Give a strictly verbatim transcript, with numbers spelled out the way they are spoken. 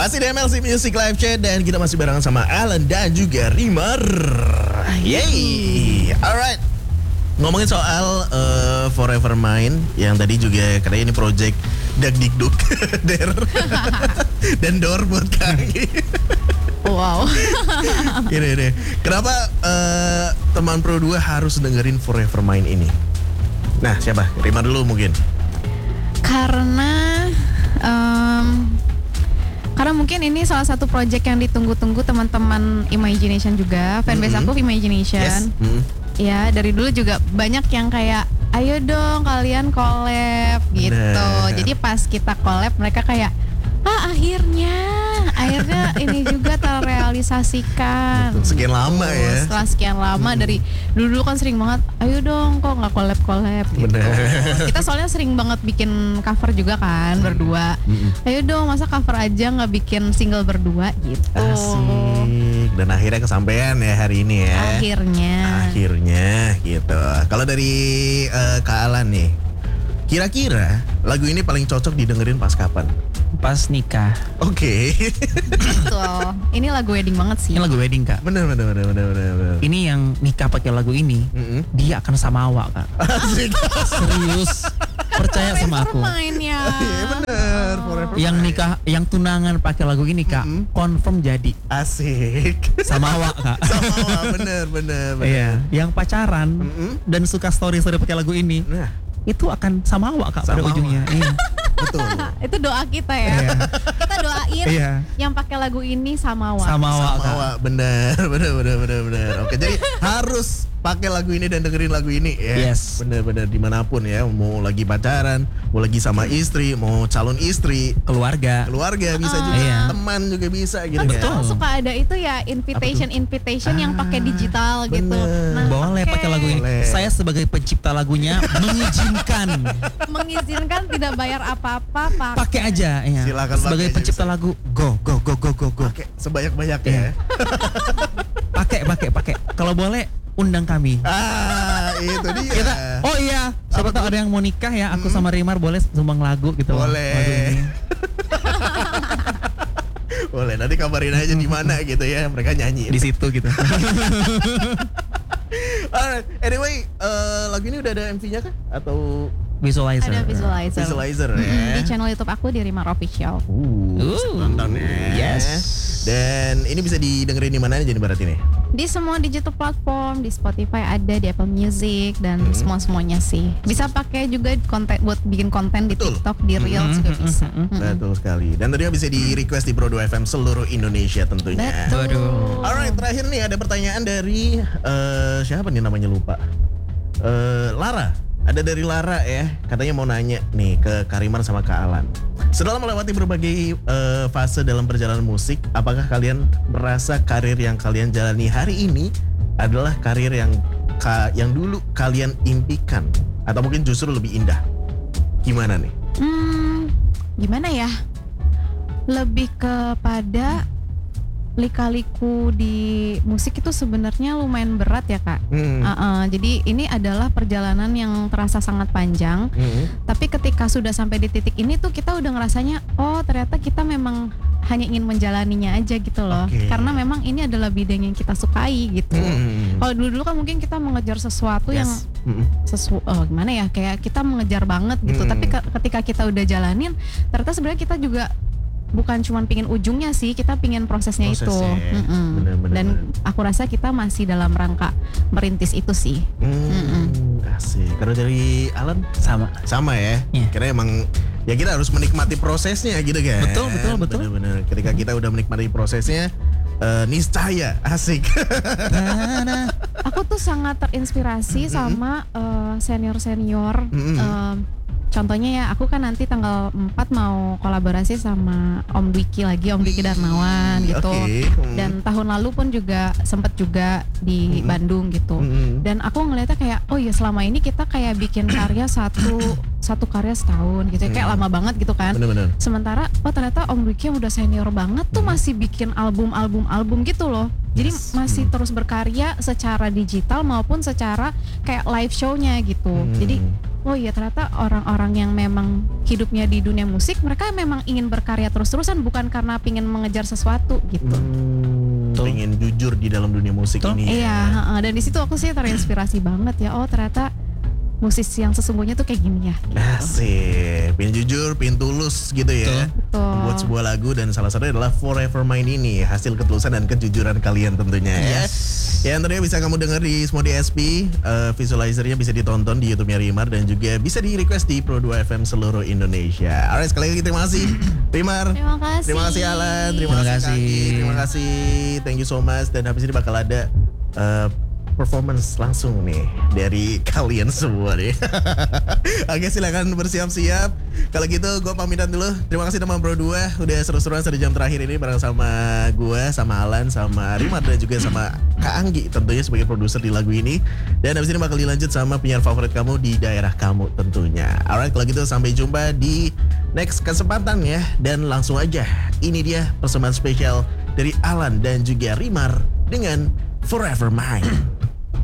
Masih di M L C Music Live Chat dan kita masih barengan sama Alan dan juga Rimar. Yeay. Alright. Ngomongin soal uh, Forever Mine yang tadi juga katanya ini project Dagdikduk Der dan Dor buat kaki. Wow. Gini deh. Kenapa uh, teman Pro dua harus dengerin Forever Mine ini? Nah, siapa? Rimar dulu mungkin. Karena um, Karena mungkin ini salah satu project yang ditunggu-tunggu teman-teman Imagination juga, fanbase Mm-hmm. aku Imagination. Yes. Mm-hmm. Ya, dari dulu juga banyak yang kayak ayo dong kalian collab gitu. Bener. Jadi pas kita collab mereka kayak ah akhirnya akhirnya ini juga terrealisasikan. Betul, sekian lama ya. Setelah sekian lama hmm. dari dulu kan sering banget ayo dong kok nggak collab collab gitu. Bener. Kita soalnya sering banget bikin cover juga kan berdua. Hmm. Ayo dong masa cover aja nggak bikin single berdua gitu. Asik. Dan akhirnya kesampaian ya hari ini ya. Akhirnya. Akhirnya gitu. Kalau dari uh, Kak Alan nih, kira-kira lagu ini paling cocok didengerin pas kapan? Pas nikah. Oke. Okay. Betul. Ini lagu wedding banget sih. Ini lagu wedding kak. Bener bener bener bener bener. Ini yang nikah pakai lagu ini, mm-hmm. dia akan sama awak kak. Asik. Serius. Percaya sama aku. Mainnya. Iya bener. Forever yang Mine. nikah, yang tunangan pakai lagu ini kak, mm-hmm. confirm jadi. Asik. Sama awak kak. Sama awak bener bener. bener. Iya. Yang pacaran mm-hmm. dan suka story story pakai lagu ini, nah. itu akan sama awak kak sama pada ujungnya. Iya. Betul. Itu doa kita ya. Iya. Kita doain iya. yang pakai lagu ini sama awak. Sama awak. Sama awak bener bener bener bener bener. Oke jadi harus pakai lagu ini dan dengerin lagu ini ya. Yes. Bener-bener dimanapun ya. Mau lagi pacaran, mau lagi sama istri, mau calon istri, keluarga, keluarga bisa uh, juga, iya. teman juga bisa gitu. Kan kan. suka ada itu ya invitation invitation ah, yang pakai digital bener. gitu. Nah, boleh pakai lagu ini. Boleh. Saya sebagai pencipta lagunya mengizinkan. Mengizinkan tidak bayar apa-apa. Pakai aja ya. Silakan sebagai pakai pencipta lagu, go go go go go go. Pakai sebanyak-banyaknya ya. Pakai pakai pakai. Kalau boleh undang kami. Ah, itu dia. Kita, oh iya, siapa tahu ada yang mau nikah ya, aku hmm. sama Rimar boleh sumbang lagu gitu. Boleh. Boleh, nanti kabarin aja di mana gitu ya, mereka nyanyi di situ gitu. Alright, anyway, uh, lagu ini udah ada M V-nya kah? Atau Ada visualizer? visualizer. Visualizer ya. Hmm, di channel YouTube aku di Rimar Official. Uh, uh nonton ya. Yes. Dan ini bisa didengerin di mana aja nih Barat ini? Di semua digital platform, di Spotify ada, di Apple Music dan hmm. semua-semuanya sih. Bisa pakai juga konten buat bikin konten di Betul. TikTok, di Reels juga bisa. Hmm. Betul sekali. Dan tentunya bisa di request di Pro dua F M seluruh Indonesia tentunya. Betul. Alright, terakhir nih ada pertanyaan dari uh, siapa nih namanya lupa. Uh, Lara. Ada dari Lara ya, katanya mau nanya nih ke Karimar sama Kak Alan. Setelah melewati berbagai uh, fase dalam perjalanan musik, apakah kalian merasa karir yang kalian jalani hari ini adalah karir yang ka, yang dulu kalian impikan atau mungkin justru lebih indah? Gimana nih? Hmm, gimana ya? Lebih kepada lika-liku di musik itu sebenarnya lumayan berat ya kak. Hmm. Uh, uh, jadi ini adalah perjalanan yang terasa sangat panjang. Hmm. Tapi ketika sudah sampai di titik ini tuh kita udah ngerasanya, oh ternyata kita memang hanya ingin menjalaninya aja gitu loh. Okay. Karena memang ini adalah bidang yang kita sukai gitu. Hmm. Kalau dulu-dulu kan mungkin kita mengejar sesuatu yes. yang hmm. sesu, oh, gimana ya? Kayak kita mengejar banget gitu. Hmm. Tapi ke- ketika kita udah jalanin, ternyata sebenarnya kita juga bukan cuma pingin ujungnya sih, kita pingin prosesnya, prosesnya itu. Bener, bener, dan bener. Aku rasa kita masih dalam rangka merintis itu sih. Hmm, asik. Kalau dari Alan sama, sama ya. Yeah. Karena emang ya kita harus menikmati prosesnya gitu kan. Betul betul betul. Bener-bener. Ketika kita udah menikmati prosesnya, uh, niscaya asik. Aku tuh sangat terinspirasi mm-hmm. sama uh, senior-senior. Mm-hmm. Uh, Contohnya ya, aku kan nanti tanggal empat mau kolaborasi sama Om Dwiki lagi, Om Dwiki Darmawan gitu. Okay. Hmm. Dan tahun lalu pun juga sempet juga di hmm. Bandung gitu. Hmm. Dan aku ngeliatnya kayak, oh ya selama ini kita kayak bikin karya satu satu karya setahun gitu, kayak hmm. lama banget gitu kan. Bener-bener. Sementara, oh ternyata Om Dwiki yang udah senior banget tuh masih bikin album-album-album gitu loh. Jadi yes. masih hmm. terus berkarya secara digital maupun secara kayak live show-nya gitu. Hmm. Jadi oh iya ternyata orang-orang yang memang hidupnya di dunia musik, mereka memang ingin berkarya terus-terusan, bukan karena pingin mengejar sesuatu gitu. Hmm, pengen jujur di dalam dunia musik Tuh. ini. Iya, ya. Dan di situ aku sih terinspirasi banget ya. Oh ternyata musisi yang sesungguhnya tuh kayak gini ya. Gitu. Asik, pengen jujur, pengen tulus gitu ya. Betul. Membuat sebuah lagu dan salah satunya adalah Forever Mine ini hasil ketulusan dan kejujuran kalian tentunya ya. Yes. Ya tentunya bisa kamu dengar di semua D S P, uh, visualizernya bisa ditonton di YouTube-nya Rimar dan juga bisa di request di Pro dua F M seluruh Indonesia. Alright, sekali lagi terima kasih Rimar. Terima kasih. Terima kasih Alan, terima, Terima kasih kasih. Kaki, terima kasih. Thank you so much dan habis ini bakal ada uh, performance langsung nih dari kalian semua nih. Oke, silakan bersiap-siap. Kalau gitu gue pamitan dulu. Terima kasih teman Pro dua udah seru-seruan satu jam terakhir ini bareng sama gue, sama Alan, sama Rimar dan juga sama Kak Anggi tentunya sebagai produser di lagu ini. Dan habis ini bakal dilanjut sama penyiar favorit kamu di daerah kamu tentunya. Alright, kalau gitu sampai jumpa di next kesempatan ya. Dan langsung aja, ini dia persembahan spesial dari Alan dan juga Rimar dengan Forever Mine.